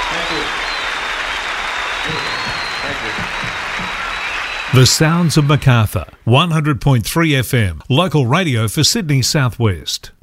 The Sounds of Macarthur, 100.3 FM, local radio for Sydney Southwest.